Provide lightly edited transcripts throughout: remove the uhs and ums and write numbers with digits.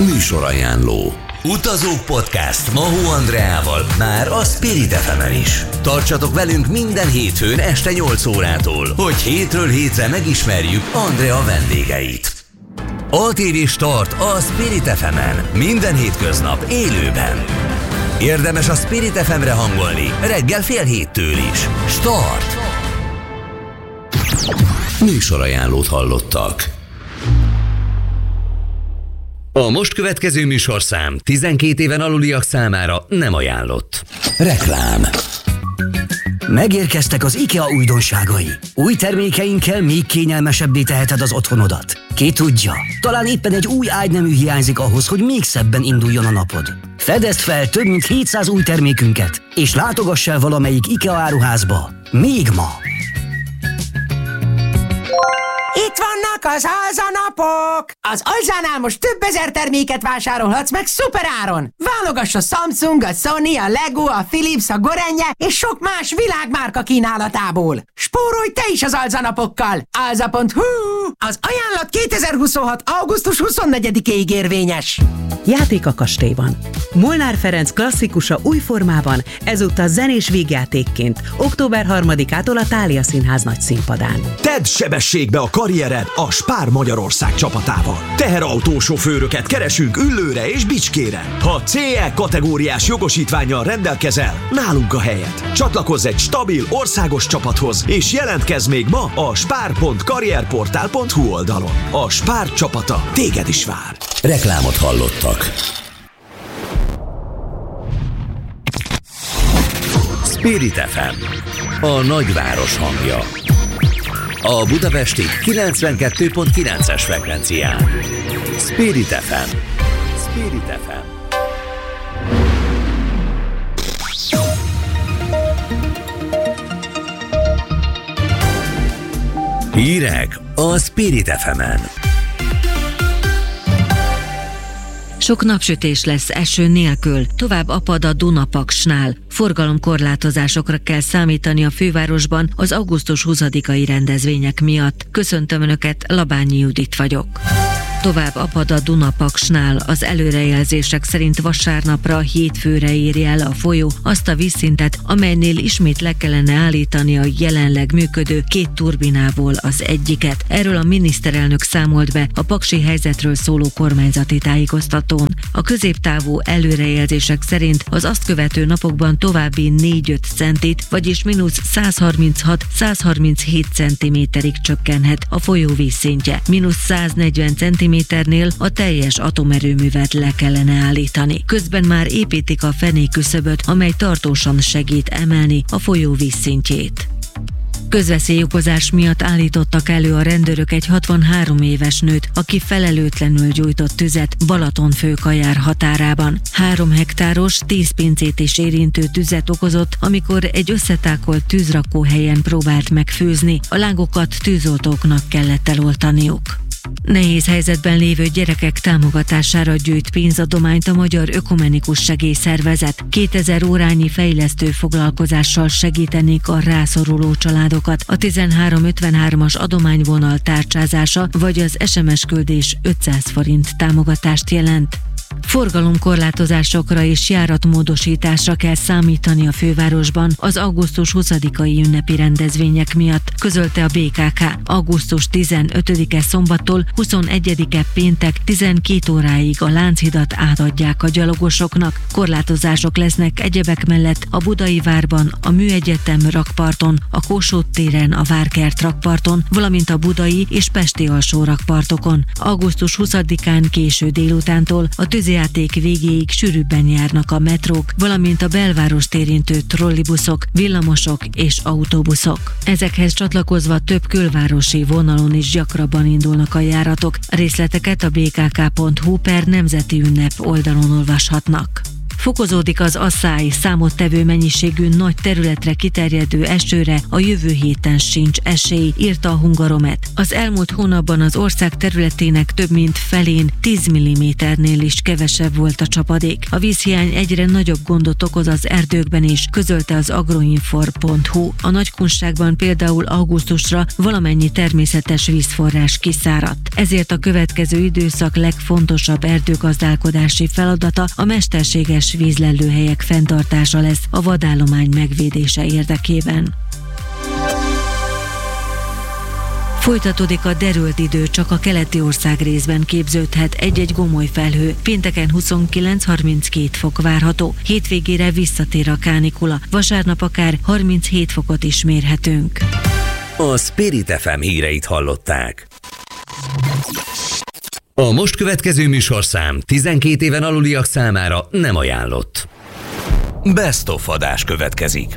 Műsorajánló. Utazók Podcast Mahó Andreával már a Spirit FM-en is. Tartsatok velünk minden hétfőn este 8 órától, hogy hétről hétre megismerjük Andrea vendégeit. ATV Start a Spirit FM-en minden hétköznap élőben. Érdemes a Spirit FM-re hangolni reggel 6:30 is. Start! Műsorajánlót hallottak. A most következő műsorszám 12 éven aluliak számára nem ajánlott. Reklám. Megérkeztek az IKEA újdonságai. Új termékeinkkel még kényelmesebbé teheted az otthonodat. Ki tudja, talán éppen egy új ágynemű hiányzik ahhoz, hogy még szebben induljon a napod. Fedezd fel több mint 700 új termékünket, és látogass el valamelyik IKEA áruházba. Még ma! Itt vannak az alzanapok! Az Alzánál most több ezer terméket vásárolhatsz meg szuperáron! Válogass a Samsung, a Sony, a Lego, a Philips, a Gorenje és sok más világmárka kínálatából! Spórolj te is az alzanapokkal! Alza.hu! Az ajánlat 2026. augusztus 24-ig érvényes! Játék a kastélyban. Molnár Ferenc klasszikusa új formában, ezúttal zenés vígjátékként, október 3-ától a Thália Színház nagy színpadán. Tedd sebességbe a karriered a Spár Magyarország csapatával. Teherautósofőröket keresünk Üllőre és Bicskére. Ha CE kategóriás jogosítvánnyal rendelkezel, nálunk a helyed. Csatlakozz egy stabil országos csapathoz, és jelentkezz még ma a spár.karrierportál.hu oldalon. A Spár csapata téged is vár. Reklámot hallottak. Spirit FM, a nagyváros hangja. A budapesti 92.9-es frekvencián. Spirit FM. Spirit FM. Hírek a Spirit FM-en. Sok napsütés lesz eső nélkül, tovább apad a Dunapaksnál. Forgalomkorlátozásokra kell számítani a fővárosban az augusztus 20-ai rendezvények miatt. Köszöntöm Önöket, Labányi Judit vagyok. Tovább apad a Dunapaksnál, az előrejelzések szerint vasárnapra, hétfőre éri el a folyó azt a vízszintet, amelynél ismét le kellene állítani a jelenleg működő 2 turbinából az egyiket. Erről a miniszterelnök számolt be a paksi helyzetről szóló kormányzati tájékoztatón. A középtávú előrejelzések szerint az azt követő napokban további 4-5 centit, vagyis mínusz 136-137 centiméterig csökkenhet a folyó vízszintje. Mínusz 140 centiméternél a teljes atomerőművet le kellene állítani. Közben már építik a fenékküszöböt, amely tartósan segít emelni a folyó vízszintjét. Közveszélyokozás miatt állítottak elő a rendőrök egy 63 éves nőt, aki felelőtlenül gyújtott tüzet Balatonfőkajár határában. 3 hektáros, 10 pincét is érintő tüzet okozott, amikor egy összetákolt tűzrakóhelyen próbált megfőzni. A lágokat tűzoltóknak kellett eloltaniuk. Nehéz helyzetben lévő gyerekek támogatására gyűjt pénzadományt a Magyar Ökumenikus Segélyszervezet. 2000 órányi fejlesztő foglalkozással segítenék a rászoruló családokat. A 1353-as adományvonal tárcsázása vagy az SMS küldés 500 forint támogatást jelent. Forgalomkorlátozásokra és járatmódosításra kell számítani a fővárosban az augusztus 20-ai ünnepi rendezvények miatt, közölte a BKK. Augusztus 15-e szombattól 21-e péntek 12 óráig a Lánchidat átadják a gyalogosoknak. Korlátozások lesznek egyebek mellett a Budai Várban, a Műegyetem rakparton, a Kossuth téren, a Várkert rakparton, valamint a budai és pesti alsó rakpartokon. Augusztus 20-án késő délutántól a tűzijáték végéig sűrűbben járnak a metrók, valamint a belvárost érintő trollibuszok, villamosok és autóbuszok. Ezekhez csatlakozva több külvárosi vonalon is gyakrabban indulnak a járatok. Részleteket a bkk.hu/nemzeti ünnep oldalon olvashatnak. Fokozódik az aszály, számottevő mennyiségű nagy területre kiterjedő esőre a jövő héten sincs esély, írta a Hungaromet. Az elmúlt hónapban az ország területének több mint felén 10 mm-nél is kevesebb volt a csapadék. A vízhiány egyre nagyobb gondot okoz az erdőkben is, közölte az agroinfor.hu. A Nagykunságban például augusztusra valamennyi természetes vízforrás kiszáradt. Ezért a következő időszak legfontosabb erdőgazdálkodási feladata a mesterséges vízlelőhelyek fenntartása lesz a vadállomány megvédése érdekében. Folytatódik a derült idő, csak a keleti ország részben képződhet egy-egy gomoly felhő. Pénteken 29-32 fok várható. Hétvégére visszatér a kánikula. Vasárnap akár 37 fokot is mérhetünk. A Spirit FM híreit hallották. A most következő műsorszám 12 éven aluliak számára nem ajánlott. Best of adás következik.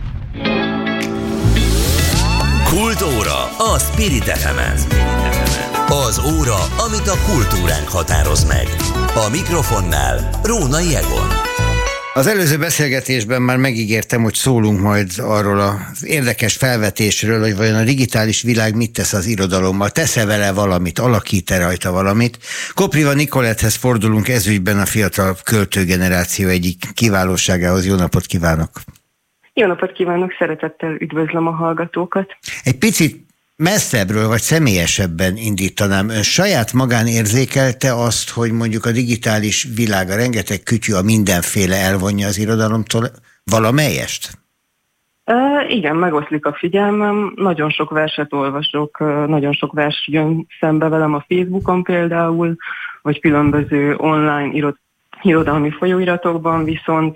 Kultóra a Spirit FM-en. Az óra, amit a kultúránk határoz meg. A mikrofonnál Rónai Egon. Az előző beszélgetésben már megígértem, hogy szólunk majd arról az érdekes felvetésről, hogy vajon a digitális világ mit tesz az irodalommal. Tesz-e vele valamit, alakít-e rajta valamit? Kopriva Nicolettehez fordulunk ezügyben, a fiatal költőgeneráció egyik kiválóságához. Jó napot kívánok! Jó napot kívánok, szeretettel üdvözlöm a hallgatókat. Egy picit messzebbről vagy személyesebben indítanám. Ön saját magán érzékelte azt, hogy mondjuk a digitális világ, a rengeteg kütyű, a mindenféle elvonja az irodalomtól valamelyest? Igen, megoszlik a figyelmem. Nagyon sok verset olvasok, nagyon sok vers jön szembe velem a Facebookon például, vagy különböző online irodalmi folyóiratokban, viszont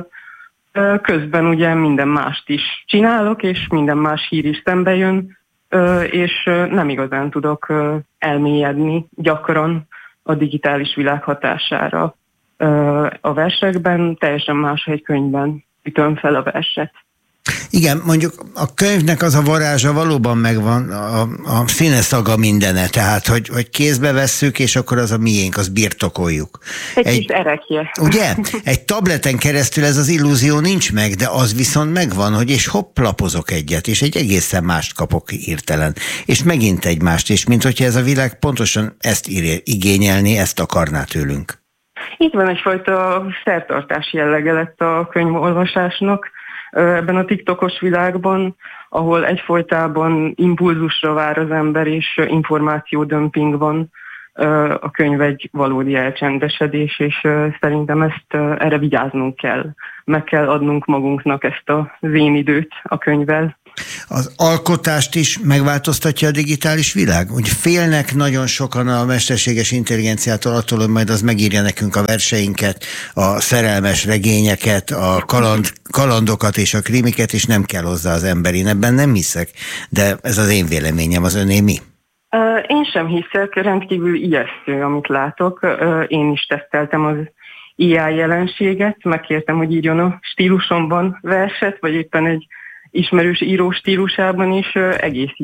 közben ugye minden mást is csinálok, és minden más hír is szembe jön, és nem igazán tudok elmélyedni gyakran a digitális világ hatására. A versekben teljesen más, egy könyvben ütöm fel a verset. Igen, mondjuk a könyvnek az a varázsa valóban megvan, a színeszaga mindene, tehát hogy kézbe vesszük, és akkor az a miénk, azt birtokoljuk. Egy kis erekje. Ugye? Egy tableten keresztül ez az illúzió nincs meg, de az viszont megvan, hogy és hopp, lapozok egyet, és egy egészen mást kapok hirtelen. És megint egy mást, és mint hogyha ez a világ pontosan ezt igényelni, ezt akarná tőlünk. Itt van egyfajta szertartási jellege lett a könyvolvasásnak, ebben a TikTokos világban, ahol egyfolytában impulzusra vár az ember, és információdömping van, a könyv egy valódi elcsendesedés, és szerintem erre vigyáznunk kell. Meg kell adnunk magunknak ezt a zénidőt a könyvvel. Az alkotást is megváltoztatja a digitális világ? Úgy félnek nagyon sokan a mesterséges intelligenciától attól, hogy majd az megírja nekünk a verseinket, a szerelmes regényeket, a kalandokat és a krimiket, és nem kell hozzá az ember. Én ebben nem hiszek, de ez az én véleményem, az öné mi? Én sem hiszek, rendkívül ijesztő, amit látok. Én is teszteltem az AI jelenséget, megkértem, hogy írjon a stílusomban verset, vagy éppen egy ismerős író stílusában is egész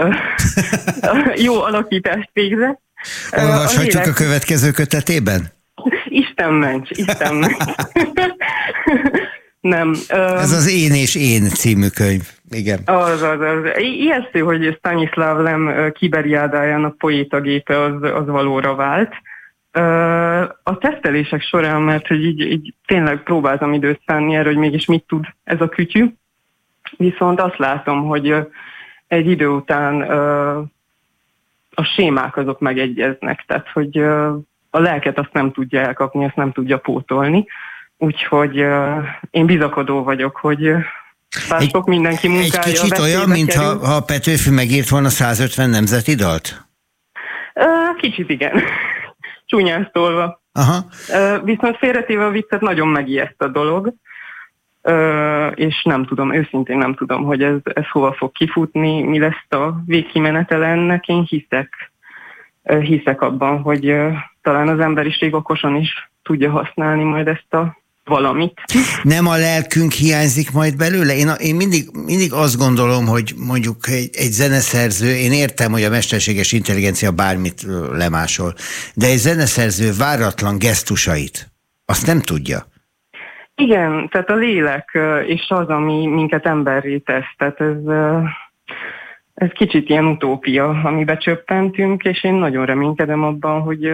jó alakítást végzett. Olvashatjuk a következő kötetében? Isten ments. Nem. Ez az Én és Én című könyv. Igen. Az. Ijesztő, hogy Stanislav Lem kiberiádájának poétagépe az valóra vált. A tesztelések során, mert hogy így tényleg próbáltam időt szánni erre, hogy mégis mit tud ez a kütyű. Viszont azt látom, hogy egy idő után a sémák azok megegyeznek, tehát hogy a lelket azt nem tudja elkapni, azt nem tudja pótolni. Úgyhogy én bizakodó vagyok, hogy sok mindenki munkája. Egy kicsit olyan, mintha Petőfi megírt volna 150 nemzeti dalt? Kicsit igen. Csúnyán szólva. Aha. Viszont félretéve a viccet, nagyon megijeszt a dolog. És nem tudom, őszintén nem tudom, hogy ez hova fog kifutni, mi lesz a végkimenetele ennek. Én hiszek abban, hogy talán az emberiség okosan is tudja használni majd ezt a valamit. Nem a lelkünk hiányzik majd belőle? Én mindig azt gondolom, hogy mondjuk egy zeneszerző, én értem, hogy a mesterséges intelligencia bármit lemásol, de egy zeneszerző váratlan gesztusait, azt nem tudja. Igen, tehát a lélek és az, ami minket emberré tesz, tehát ez kicsit ilyen utópia, amibe csöppentünk, és én nagyon reménykedem abban, hogy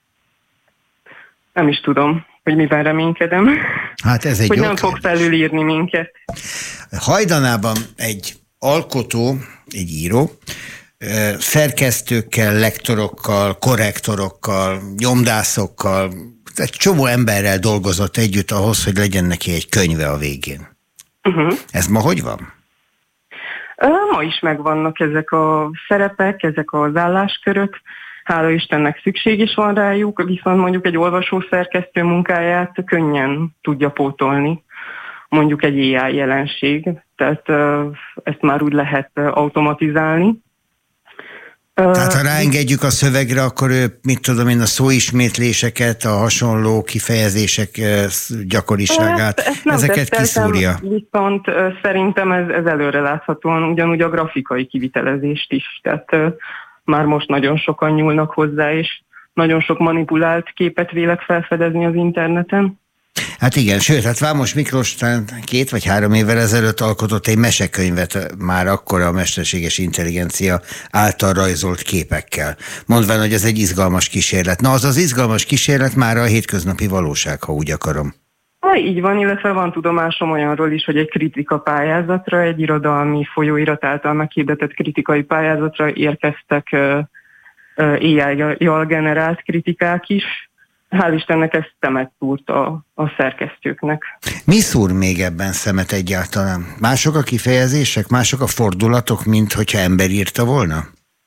nem is tudom, hogy miben reménykedem. Hát ez egy hogy jó nem fog felülírni minket. Hajdanában egy alkotó, egy író, szerkesztőkkel, lektorokkal, korrektorokkal, nyomdászokkal, egy csomó emberrel dolgozott együtt ahhoz, hogy legyen neki egy könyve a végén. Ez ma hogy van? Ma is megvannak ezek a szerepek, ezek az álláskörök. Hála Istennek szükség is van rájuk, viszont mondjuk egy olvasó-szerkesztő munkáját könnyen tudja pótolni. Mondjuk egy AI jelenség, tehát ezt már úgy lehet automatizálni. Tehát ha ráengedjük a szövegre, akkor ő, mit tudom én, a szóismétléseket, a hasonló kifejezések gyakoriságát, ezeket kiszúrja. Viszont szerintem ez előreláthatóan ugyanúgy a grafikai kivitelezést is. Tehát már most nagyon sokan nyúlnak hozzá, és nagyon sok manipulált képet vélek felfedezni az interneten. Hát igen, sőt, hát Vámos Miklós 2 vagy 3 évvel ezelőtt alkotott egy mesekönyvet már akkor a mesterséges intelligencia által rajzolt képekkel. Mondván, hogy ez egy izgalmas kísérlet. Na, az izgalmas kísérlet már a hétköznapi valóság, ha úgy akarom. Így van, illetve van tudomásom olyanról is, hogy egy kritika pályázatra, egy irodalmi folyóirat által meghirdetett kritikai pályázatra érkeztek AI-jal generált kritikák is. Hál' Istennek ez szemet szúrt a szerkesztőknek. Mi szúr még ebben szemet egyáltalán? Mások a kifejezések, mások a fordulatok, mint hogyha ember írta volna?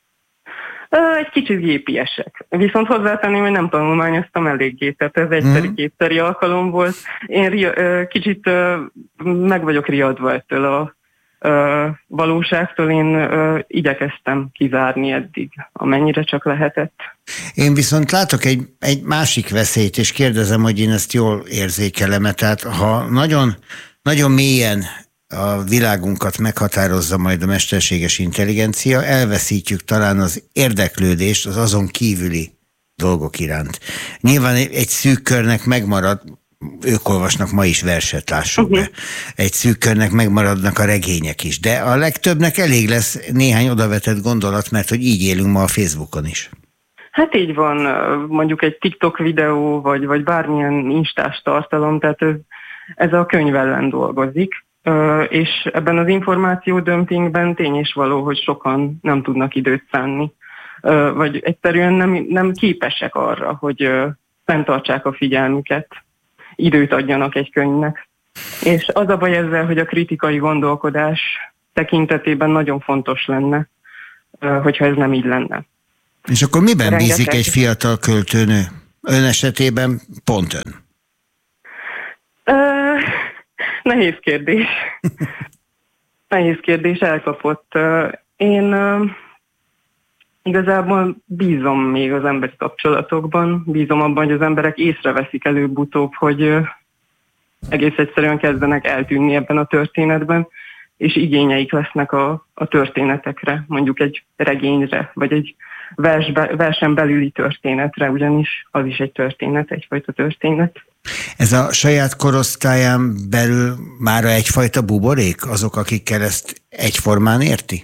Egy kicsit gépiesek. Viszont hozzátenném, hogy nem tanulmányoztam eléggé, tehát ez egyszeri-kétszeri alkalom volt. Én kicsit meg vagyok riadva ettől a valóságtól, én igyekeztem kizárni eddig, amennyire csak lehetett. Én viszont látok egy másik veszélyt, és kérdezem, hogy én ezt jól érzékelem, tehát ha nagyon, nagyon mélyen a világunkat meghatározza majd a mesterséges intelligencia, elveszítjük talán az érdeklődést az azon kívüli dolgok iránt. Nyilván egy szűk körnek megmarad, ők olvasnak ma is verset, lássuk be. Egy szűk körnek megmaradnak a regények is, de a legtöbbnek elég lesz néhány odavetett gondolat, mert hogy így élünk ma a Facebookon is. Hát így van, mondjuk egy TikTok videó, vagy bármilyen instás tartalom, tehát ez a könyv ellen dolgozik, és ebben az információdömpingben tény és való, hogy sokan nem tudnak időt szánni, vagy egyszerűen nem képesek arra, hogy fenntartsák a figyelmüket, időt adjanak egy könyvnek. És az a baj ezzel, hogy a kritikai gondolkodás tekintetében nagyon fontos lenne, hogyha ez nem így lenne. És akkor miben bízik egy fiatal költőnő? Ön esetében pont ön. Nehéz kérdés. Nehéz kérdés, elkapott. Én igazából bízom még az emberi kapcsolatokban, bízom abban, hogy az emberek észreveszik előbb-utóbb, hogy egész egyszerűen kezdenek eltűnni ebben a történetben, és igényeik lesznek a történetekre, mondjuk egy regényre, vagy egy versen belüli történetre, ugyanis az is egy történet, egyfajta történet. Ez a saját korosztályán belül mára egyfajta buborék, azok, akikkel ezt egyformán érti?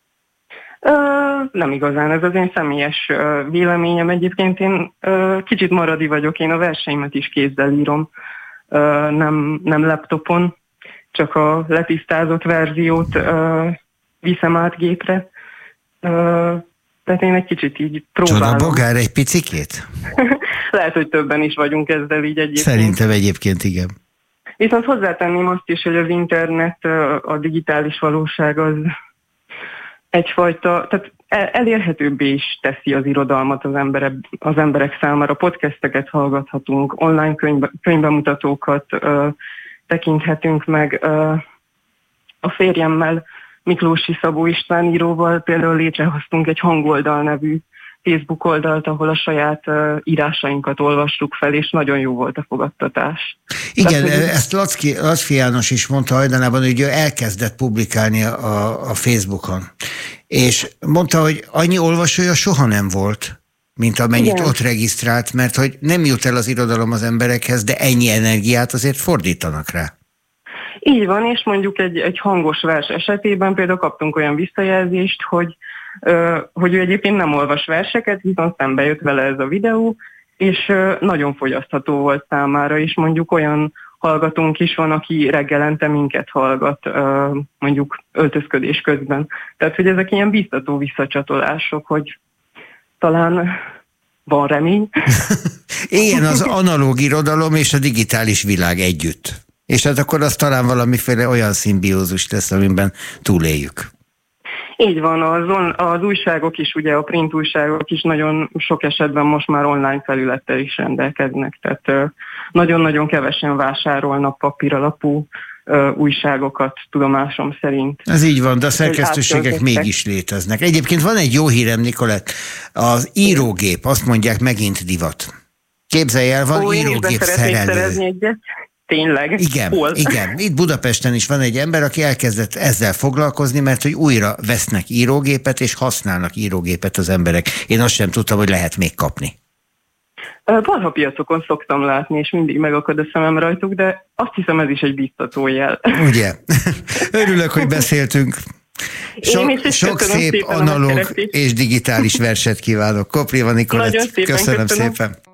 Nem igazán, ez az én személyes véleményem. Egyébként én kicsit maradi vagyok, én a verseimet is kézzel írom, nem laptopon, csak a letisztázott verziót viszem át gépre. Tehát én egy kicsit így próbálom. Csodabogár egy picikét? Lehet, hogy többen is vagyunk ezzel így egyébként. Szerintem egyébként igen. Viszont hozzátenném azt is, hogy az internet, a digitális valóság az egyfajta, tehát elérhetőbbé is teszi az irodalmat az emberek számára. Podcasteket hallgathatunk, online könyvbemutatókat tekinthetünk meg. A férjemmel, Miklósi Szabó István íróval például létrehoztunk egy Hangoldal nevű Facebook oldalt, ahol a saját írásainkat olvastuk fel, és nagyon jó volt a fogadtatás. Igen, ezt Lacki János is mondta hajdanában, hogy ő elkezdett publikálni a Facebookon. És mondta, hogy annyi olvasója soha nem volt, mint amennyit ott regisztrált, mert hogy nem jut el az irodalom az emberekhez, de ennyi energiát azért fordítanak rá. Így van, és mondjuk egy hangos vers esetében például kaptunk olyan visszajelzést, hogy ő egyébként nem olvas verseket, viszont szembe jött vele ez a videó, és nagyon fogyasztható volt számára, és mondjuk olyan hallgatónk is van, aki reggelente minket hallgat, mondjuk öltözködés közben. Tehát, hogy ezek ilyen biztató visszacsatolások, hogy talán van remény. Éljen az analóg irodalom és a digitális világ együtt. És hát akkor az talán valamiféle olyan szimbiózus lesz, amiben túléljük. Így van, az újságok is, ugye a print újságok is nagyon sok esetben most már online felülettel is rendelkeznek, tehát nagyon-nagyon kevesen vásárolnak papíralapú újságokat, tudomásom szerint. Ez így van, de a szerkesztőségek mégis léteznek. Egyébként van egy jó hírem, Nikolett, az írógép, azt mondják, megint divat. Képzelj el, van írógép szerelő. Tényleg? Igen. Itt Budapesten is van egy ember, aki elkezdett ezzel foglalkozni, mert hogy újra vesznek írógépet, és használnak írógépet az emberek. Én azt sem tudtam, hogy lehet még kapni. Balhapiacokon szoktam látni, és mindig megakad a szemem rajtuk, de azt hiszem, ez is egy biztató jel. Ugye? Örülök, hogy beszéltünk. Sok szép analóg és digitális verset kívánok. Kopriva Nikolett, köszönöm szépen.